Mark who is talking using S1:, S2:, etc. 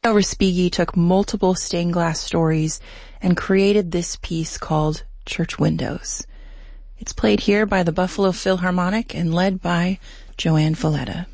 S1: Respighi took multiple stained glass stories and created this piece called Church Windows. It's played here by the Buffalo Philharmonic and led by Joanne Valletta.